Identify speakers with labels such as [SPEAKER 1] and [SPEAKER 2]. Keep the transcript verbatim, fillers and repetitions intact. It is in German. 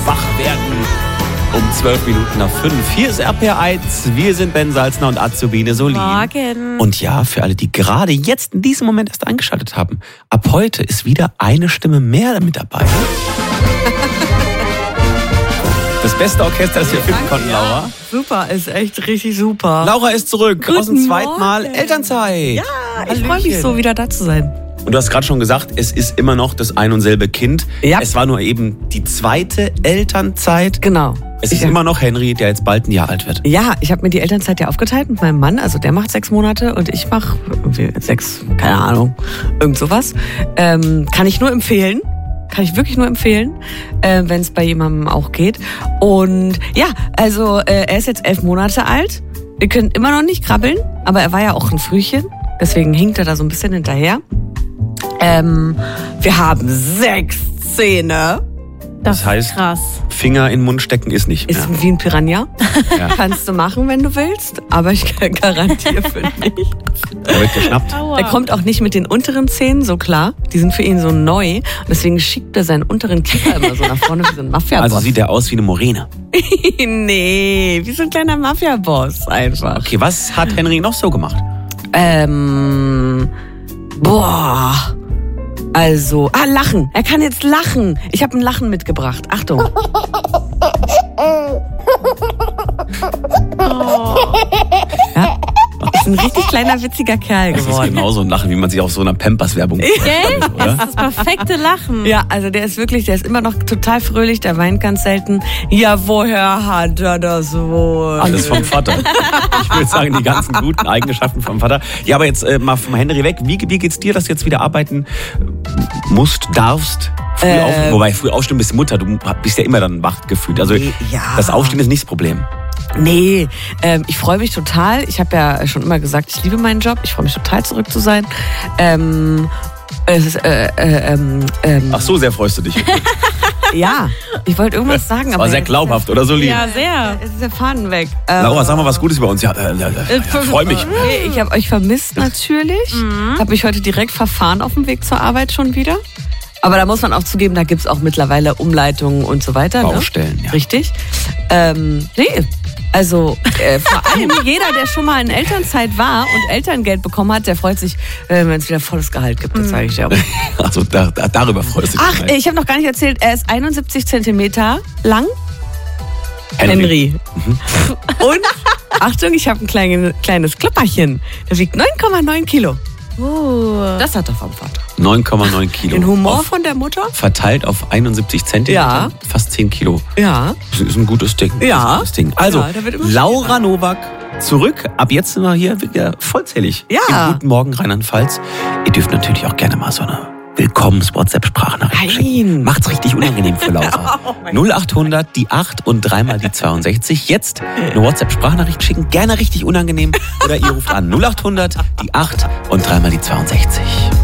[SPEAKER 1] Wach werden um zwölf Minuten nach fünf. Hier ist R P R eins. Wir sind Ben Salzner und Azubine Solin.
[SPEAKER 2] Morgen.
[SPEAKER 1] Und ja, für alle, die gerade jetzt in diesem Moment erst eingeschaltet haben, ab heute ist wieder eine Stimme mehr mit dabei. Das beste Orchester, das wir finden konnten, Laura.
[SPEAKER 2] Super, ist echt richtig super.
[SPEAKER 1] Laura ist zurück
[SPEAKER 2] Guten
[SPEAKER 1] aus dem zweiten Mal
[SPEAKER 2] Morgen.
[SPEAKER 1] Elternzeit.
[SPEAKER 2] Ja, ich freue mich so, wieder da zu sein.
[SPEAKER 1] Und du hast gerade schon gesagt, es ist immer noch das ein und selbe Kind.
[SPEAKER 2] Ja.
[SPEAKER 1] Es war nur eben die zweite Elternzeit.
[SPEAKER 2] Genau.
[SPEAKER 1] Es ist
[SPEAKER 2] ja.
[SPEAKER 1] immer noch Henry, der jetzt bald ein Jahr alt wird.
[SPEAKER 2] Ja, ich habe mir die Elternzeit ja aufgeteilt mit meinem Mann. Also der macht sechs Monate und ich mache irgendwie sechs, keine Ahnung, irgend sowas. Ähm, kann ich nur empfehlen. Kann ich wirklich nur empfehlen, äh, wenn es bei jemandem auch geht. Und ja, also äh, er ist jetzt elf Monate alt. Wir können immer noch nicht krabbeln, aber er war ja auch ein Frühchen. Deswegen hinkt er da so ein bisschen hinterher. Ähm, wir haben sechs Zähne.
[SPEAKER 1] Das,
[SPEAKER 3] Das
[SPEAKER 1] heißt,
[SPEAKER 3] ist krass.
[SPEAKER 1] Finger in den Mund stecken ist nicht mehr.
[SPEAKER 2] Ist wie ein Piranha.
[SPEAKER 1] Ja.
[SPEAKER 2] Kannst du machen, wenn du willst, aber ich garantiere für nichts.
[SPEAKER 1] Er wird geschnappt.
[SPEAKER 3] Aua.
[SPEAKER 2] Er kommt auch nicht mit den unteren Zähnen, so klar. Die sind für ihn so neu. Und deswegen schiebt er seinen unteren Kiefer immer so nach vorne wie so ein Mafia-Boss.
[SPEAKER 1] Also sieht er aus wie eine Moräne.
[SPEAKER 2] Nee, wie so ein kleiner Mafia-Boss einfach.
[SPEAKER 1] Okay, was hat Henry noch so gemacht?
[SPEAKER 2] Ähm, boah. Also, ah, lachen. Er kann jetzt lachen. Ich habe ein Lachen mitgebracht. Achtung. Ja, ist ein richtig kleiner, witziger Kerl
[SPEAKER 1] Das ist
[SPEAKER 2] geworden.
[SPEAKER 1] genauso ein Lachen, wie man sich auf so einer Pampers-Werbung
[SPEAKER 3] Gell?
[SPEAKER 1] vorstellt,
[SPEAKER 3] Das
[SPEAKER 1] oder?
[SPEAKER 3] ist das perfekte Lachen.
[SPEAKER 2] Ja, also der ist wirklich, der ist immer noch total fröhlich, der weint ganz selten. Ja, woher hat er das wohl?
[SPEAKER 1] Alles vom Vater. Ich würde sagen, die ganzen guten Eigenschaften vom Vater. Ja, aber jetzt äh, mal vom Henry weg. Wie, wie geht's dir, dass du jetzt wieder arbeiten musst, darfst? Früh
[SPEAKER 2] Äh,
[SPEAKER 1] auf, wobei, früh aufstehen bist du Mutter. Du bist ja immer dann wach gefühlt. Also
[SPEAKER 2] Ja.
[SPEAKER 1] das Aufstehen ist nicht das Problem.
[SPEAKER 2] Nee, ähm, ich freue mich total. Ich habe ja schon immer gesagt, ich liebe meinen Job. Ich freue mich total, zurück zu sein. Ähm, es ist, äh, äh, ähm, ähm,
[SPEAKER 1] Ach so, sehr freust du dich.
[SPEAKER 2] ja, ich wollte irgendwas sagen,
[SPEAKER 1] Das
[SPEAKER 2] aber
[SPEAKER 1] war sehr
[SPEAKER 2] jetzt-
[SPEAKER 1] glaubhaft, oder so lieb?
[SPEAKER 3] Ja, sehr.
[SPEAKER 2] Es ist der Faden weg. Ähm,
[SPEAKER 1] Laura, sag mal was Gutes über uns. Ja, äh, äh, äh, ja freu mich.
[SPEAKER 2] Nee, ich habe euch vermisst natürlich.
[SPEAKER 3] Mhm.
[SPEAKER 2] Habe mich heute direkt verfahren auf dem Weg zur Arbeit schon wieder. Aber da muss man auch zugeben, da gibt's auch mittlerweile Umleitungen und so weiter.
[SPEAKER 1] Baustellen,
[SPEAKER 2] ne?
[SPEAKER 1] ja.
[SPEAKER 2] Richtig. Ähm, nee, also äh, vor allem jeder, der schon mal in Elternzeit war und Elterngeld bekommen hat, der freut sich, äh, wenn es wieder volles Gehalt gibt. Das sage ich dir auch.
[SPEAKER 1] Also da, da, darüber freust du dich.
[SPEAKER 2] Ach,
[SPEAKER 1] vielleicht.
[SPEAKER 2] ich habe noch gar nicht erzählt, er ist einundsiebzig Zentimeter lang. Henry. Und, Achtung, ich habe ein klein, kleines Klipperchen. Der wiegt neun Komma neun Kilo.
[SPEAKER 3] Uh.
[SPEAKER 2] Das hat er vom Vater.
[SPEAKER 1] neun Komma neun Kilo.
[SPEAKER 2] Den Humor
[SPEAKER 1] Auf,
[SPEAKER 2] von der Mutter?
[SPEAKER 1] verteilt auf einundsiebzig Zentimeter.
[SPEAKER 2] Ja.
[SPEAKER 1] Fast zehn Kilo.
[SPEAKER 2] Ja.
[SPEAKER 1] Das ist ein gutes Ding. Das
[SPEAKER 2] Ja.
[SPEAKER 1] ist ein gutes Ding. Also,
[SPEAKER 2] Ja, da wird immer
[SPEAKER 1] Laura Nowak zurück. Ab jetzt sind wir hier wieder vollzählig.
[SPEAKER 2] Ja.
[SPEAKER 1] Im Guten Morgen Rheinland-Pfalz. Ihr dürft natürlich auch gerne mal so eine Willkommens-WhatsApp-Sprachnachricht
[SPEAKER 2] Nein.
[SPEAKER 1] schicken. Macht's richtig unangenehm für Laura.
[SPEAKER 2] Oh mein
[SPEAKER 1] null achthundert, die acht und dreimal die zweiundsechzig. Jetzt eine WhatsApp-Sprachnachricht schicken. Gerne richtig unangenehm. Oder ihr ruft an null achthundert, die acht und dreimal die zweiundsechzig.